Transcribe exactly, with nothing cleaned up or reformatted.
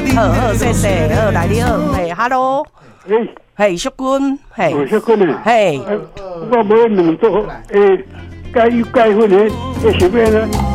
好好，谢谢，好来你好，嘿 ，hello， 诶， 嘿，淑君，嘿， 我小君啊， 嘿， 我无两做诶，该有该分的，这想要呢。